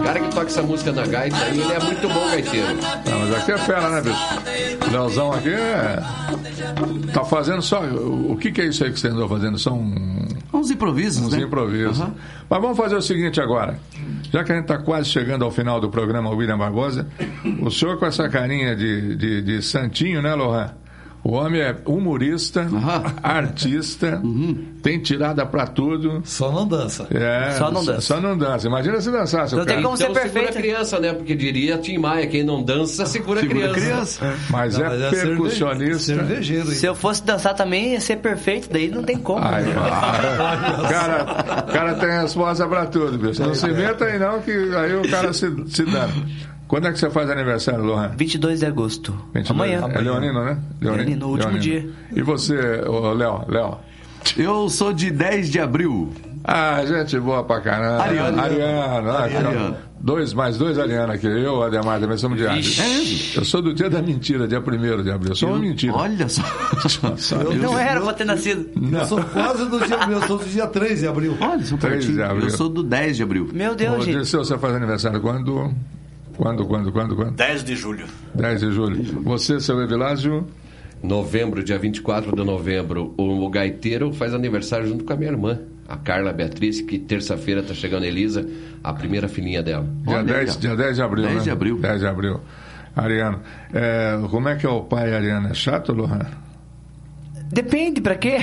cara que toca essa música na gaita aí, ele é muito bom gaiteiro. Mas aqui é fera, né, bicho? O Leozão aqui tá fazendo só... O que é isso aí que você andou fazendo? São uns improvisos, né? Improvisos. Uhum. Mas vamos fazer o seguinte agora. Já que a gente está quase chegando ao final do programa William Barbosa, o senhor com essa carinha de santinho, né, Lohan? O homem é humorista, artista, tem tirada pra tudo. Só não dança. Só não dança. Imagina se dançasse. Não tem como ser perfeito. Segura criança, né? Porque diria Tim Maia, quem não dança, segura criança. Mas é percussionista. Se eu fosse dançar também, ia ser perfeito, daí não tem como. O cara tem resposta pra tudo, bicho. Não se meta aí não, que aí o cara se dá. Quando é que você faz aniversário, Lohan? 22 de agosto. 22. Amanhã. É leonino, né? Leonino, último dia. E você, Léo? Eu sou de 10 de abril. Ah, gente boa pra caramba. Ariano. Mais dois Ariano aqui. Eu, Ademar, também somos de Ariano. Eu sou do dia da mentira, dia 1º de abril. Eu sou uma mentira. Olha só. Não era pra ter nascido. Eu sou quase do dia meu, eu sou do dia 3 de abril. Olha, sou 3 de abril. Eu sou do 10 de abril. Meu Deus, gente. Você faz aniversário quando? Quando? 10 de julho. 10 de julho. Você, seu Evilásio? Novembro, dia 24 de novembro. O gaiteiro faz aniversário junto com a minha irmã, a Carla Beatriz, que terça-feira está chegando a Elisa, a primeira filhinha dela. Dia 10 de abril, 10 né? de abril. 10 de abril. Ariano, como é que é o pai, Ariano? É chato, Lohan? Depende, pra quê?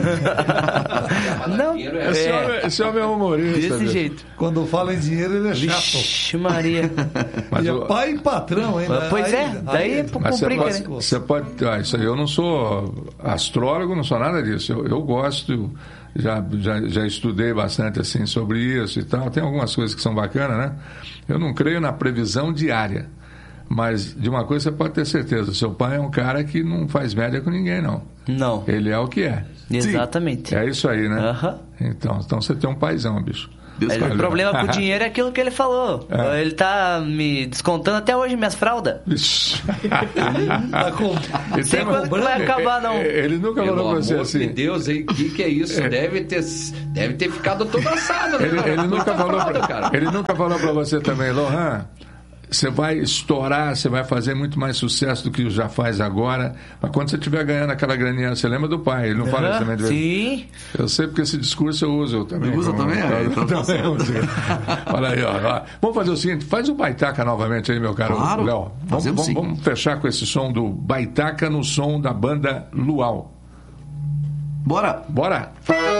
Não. Esse homem é humorista. Desse jeito. Quando fala em dinheiro, ele é chato. Vixe Maria. Mas é pai e patrão, hein? Pois daí complica, né? Você pode... isso aí, eu não sou astrólogo, não sou nada disso. Eu gosto, já estudei bastante assim sobre isso e tal. Tem algumas coisas que são bacanas, né? Eu não creio na previsão diária. Mas de uma coisa você pode ter certeza, seu pai é um cara que não faz média com ninguém, não. Não. Ele é o que é. Exatamente. Sim. É isso aí, né? Uhum. Então você tem um paizão, bicho. O problema com o dinheiro é aquilo que ele falou. Ele tá me descontando até hoje minhas fraldas. Sei quando que vai acabar, não. Ele nunca falou pra você assim. Meu Deus, o que é isso? Deve ter ficado todo assado, né? Ele nunca falou pra você também, Lohan. Você vai estourar, você vai fazer muito mais sucesso do que já faz agora. Mas quando você estiver ganhando aquela graninha, você lembra do pai? Ele não fala isso também de vez? Sim. Eu sei porque esse discurso eu uso também. Usa também? Olha aí, ó. Vamos fazer o seguinte, faz o Baitaca novamente aí, meu caro Léo. Vamos fechar com esse som do Baitaca no som da banda Luau. Bora!